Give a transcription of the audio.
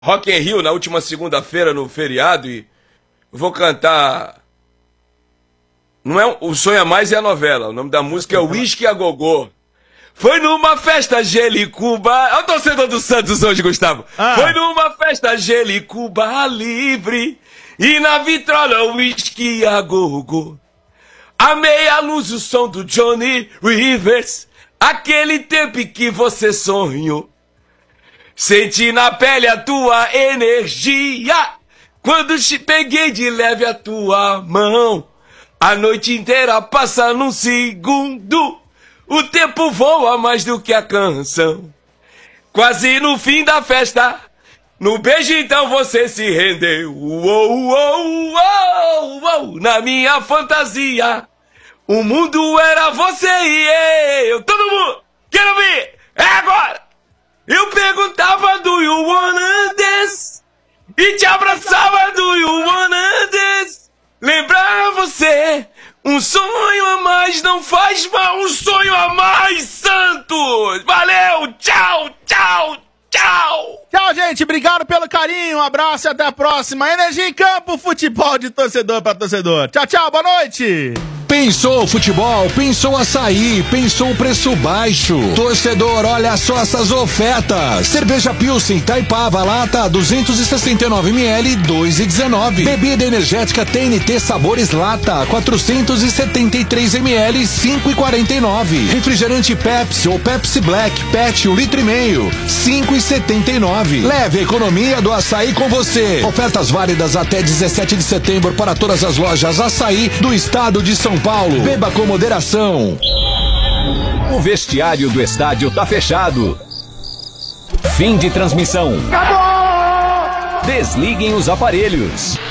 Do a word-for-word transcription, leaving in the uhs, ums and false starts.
Rock in Rio na última segunda-feira no feriado e vou cantar. Não é o Sonho a Mais é a novela. O nome da música é Whisky a Gogô. Foi numa festa Gelicuba. Olha o torcedor do Santos hoje, Gustavo. Ah. Foi numa festa Gelicuba livre e na vitrola o whisky a gogô. A meia luz o som do Johnny Rivers. Aquele tempo em que você sonhou. Senti na pele a tua energia quando te peguei de leve a tua mão. A noite inteira passa num segundo. O tempo voa mais do que a canção. Quase no fim da festa, no beijo então você se rendeu. Uou, uou, uou, uou, na minha fantasia, o mundo era você e eu. Todo mundo, quero ver, é agora. Eu perguntava do you wanna dance e te abraçava do you wanna dance. Lembrar você, um sonho a mais não faz mal, um sonho a mais, Santos! Valeu, tchau, tchau, tchau! Tchau, gente, obrigado pelo carinho, um abraço e até a próxima. Energia em Campo, futebol de torcedor para torcedor. Tchau, tchau, boa noite! Pensou futebol, pensou açaí, pensou preço baixo. Torcedor, olha só essas ofertas. Cerveja Pilsen, Taipava, lata, duzentos e sessenta e nove mililitros, dois e dezenove. Bebida energética T N T Sabores Lata, quatrocentos e setenta e três mililitros, cinco e quarenta e nove. Refrigerante Pepsi ou Pepsi Black, Pet, um litro e meio, cinco e setenta e nove. Leve a economia do açaí com você. Ofertas válidas até dezessete de setembro para todas as lojas Açaí do estado de São Paulo. Beba com moderação. O vestiário do estádio tá fechado. Fim de transmissão. Acabou! Desliguem os aparelhos.